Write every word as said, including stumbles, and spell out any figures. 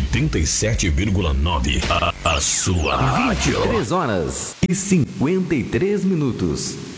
oitenta e sete vírgula nove. A, a sua rádio. vinte e três horas e cinquenta e três minutos.